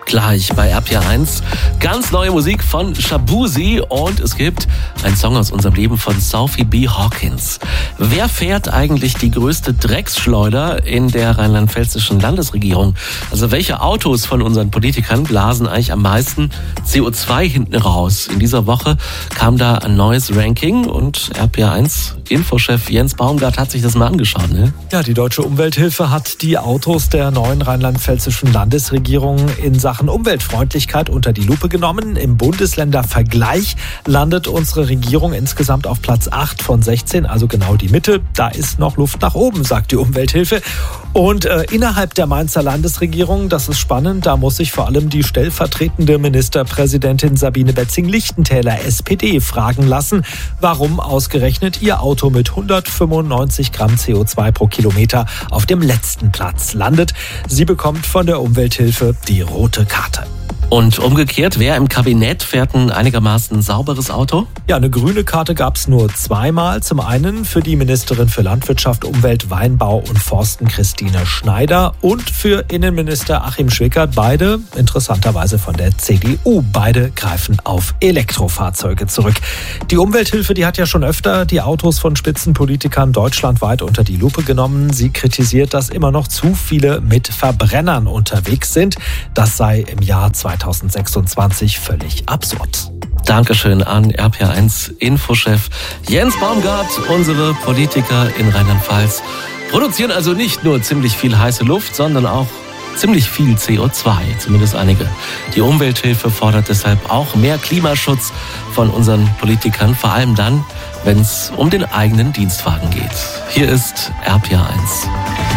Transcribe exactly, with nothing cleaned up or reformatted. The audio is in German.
gleich bei R P R eins. Ganz neue Musik von Shaboozey und es gibt einen Song aus unserem Leben von Sophie B. Hawkins. Wer fährt eigentlich die größte Drecksschleuder in der rheinland-pfälzischen Landesregierung? Also welche Autos von unseren Politikern blasen eigentlich am meisten C O zwei hinten raus? In dieser Woche kam da ein neues Ranking und R P R eins Infochef Jens Baumgart hat sich das mal angeschaut, ne? Ja, die Deutsche Umwelthilfe hat die Autos der neuen rheinland-pfälzischen Landesregierung in Sachen Umweltfreundlichkeit unter die Lupe genommen. Im Bundesländervergleich landet unsere Regierung insgesamt auf Platz acht von sechzehn, also genau die Mitte. Da ist noch Luft nach oben, sagt die Umwelthilfe. Und äh, innerhalb der Mainzer Landesregierung, das ist spannend, da muss sich vor allem die stellvertretende Ministerpräsidentin Sabine Betzing-Lichtentäler, S P D, fragen lassen, warum ausgerechnet ihr Auto mit hundertfünfundneunzig Gramm C O zwei pro Kilometer auf dem letzten Platz landet. Sie bekommt von der Umwelthilfe die rote Karte. Und umgekehrt, wer im Kabinett fährt ein einigermaßen sauberes Auto? Ja, eine grüne Karte gab es nur zweimal. Zum einen für die Ministerin für Landwirtschaft, Umwelt, Weinbau und Forsten Christine Schneider und für Innenminister Achim Schwickert. Beide interessanterweise von der C D U. Beide greifen auf Elektrofahrzeuge zurück. Die Umwelthilfe, die hat ja schon öfter die Autos von Spitzenpolitikern deutschlandweit unter die Lupe genommen. Sie kritisiert, dass immer noch zu viele mit Verbrennern unterwegs sind. Das sei im Jahr zweitausendsechsundzwanzig völlig absurd. Dankeschön an R P R eins Infochef Jens Baumgart. Unsere Politiker in Rheinland-Pfalz produzieren also nicht nur ziemlich viel heiße Luft, sondern auch ziemlich viel C O zwei, zumindest einige. Die Umwelthilfe fordert deshalb auch mehr Klimaschutz von unseren Politikern, vor allem dann, wenn es um den eigenen Dienstwagen geht. Hier ist R P R eins.